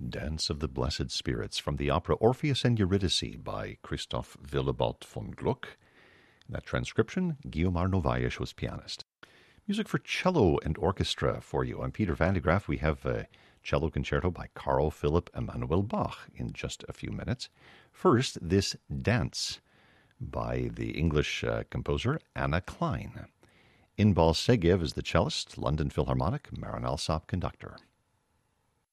Dance of the Blessed Spirits from the opera Orpheus and Eurydice by Christoph Willibald von Gluck. In that transcription, Guillaume Novaes was pianist. Music for cello and orchestra for you. I'm Peter Van de Graaf. We have a cello concerto by Carl Philipp Emanuel Bach in just a few minutes. First, this dance by the English composer Anna Klein. Inbal Segev is the cellist, London Philharmonic, Marin Alsop conductor.